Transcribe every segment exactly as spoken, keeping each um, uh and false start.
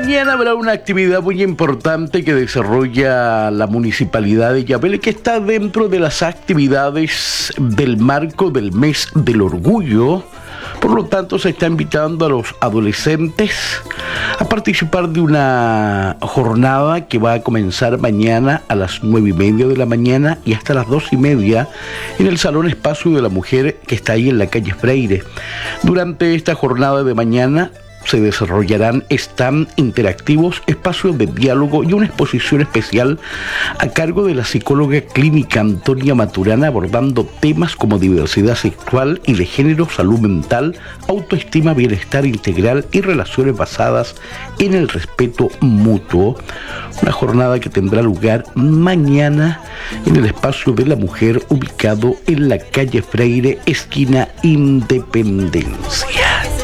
Mañana habrá una actividad muy importante que desarrolla la Municipalidad de Illapel, que está dentro de las actividades del marco del Mes del Orgullo. Por lo tanto, se está invitando a los adolescentes a participar de una jornada que va a comenzar mañana a las nueve y media de la mañana y hasta las dos y media en el Salón Espacio de la Mujer, que está ahí en la calle Freire. Durante esta jornada de mañana se desarrollarán stand interactivos, espacios de diálogo y una exposición especial a cargo de la psicóloga clínica Antonia Maturana, abordando temas como diversidad sexual y de género, salud mental, autoestima, bienestar integral y relaciones basadas en el respeto mutuo. Una jornada que tendrá lugar mañana en el Espacio de la Mujer, ubicado en la calle Freire, esquina Independencia.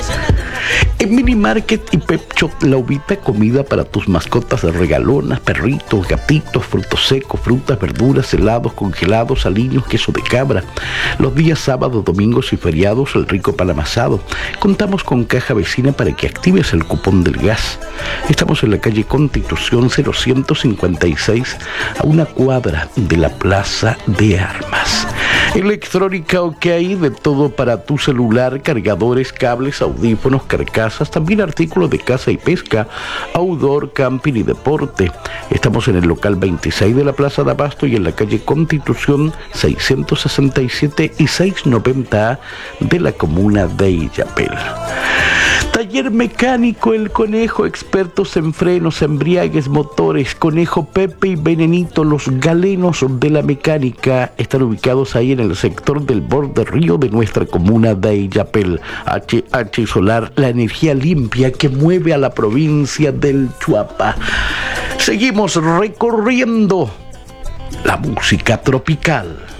En Mini Market y Pep Shop La Uvita, comida para tus mascotas de regalonas, perritos, gatitos, frutos secos, frutas, verduras, helados, congelados, aliños, queso de cabra. Los días sábados, domingos y feriados, el rico pan amasado. Contamos con caja vecina para que actives el cupón del gas. Estamos en la calle Constitución cero ciento cincuenta y seis, a una cuadra de la Plaza de Armas. Electrónica OK, de todo para tu celular, cargadores, cables, audífonos, carcasas, también artículos de caza y pesca, outdoor, camping y deporte. Estamos en el local veintiséis de la Plaza de Abasto y en la calle Constitución seiscientos sesenta y siete y seiscientos noventa A de la comuna de Illapel. Taller Mecánico El Conejo, expertos en frenos, embriagues, motores. Conejo, Pepe y Venenito, los galenos de la mecánica, están ubicados ahí en el sector del borde río de nuestra comuna de Illapel. H H Solar, la energía limpia que mueve a la provincia del Chuapa. Seguimos recorriendo la música tropical.